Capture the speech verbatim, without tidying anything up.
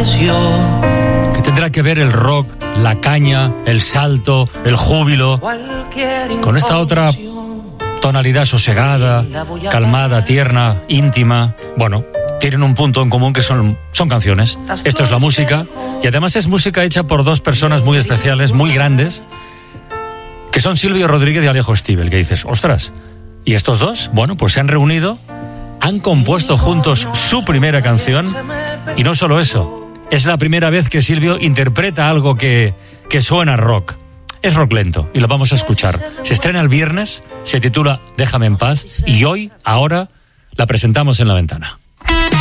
desapareció. ¿Qué tendrá que ver el rock, la caña, el salto, el júbilo con esta otra tonalidad sosegada, calmada, tierna, íntima? Bueno, tienen un punto en común que son, son canciones. Esto es la música, y además es música hecha por dos personas muy especiales, muy grandes, que son Silvio Rodríguez y Alejo Stivel, que dices, ostras, ¿y estos dos? Bueno, pues se han reunido, han compuesto juntos su primera canción, y no solo eso, es la primera vez que Silvio interpreta algo que, que suena rock. Es rock lento, y lo vamos a escuchar. Se estrena el viernes, se titula Déjame en paz, y hoy, ahora, la presentamos en La Ventana.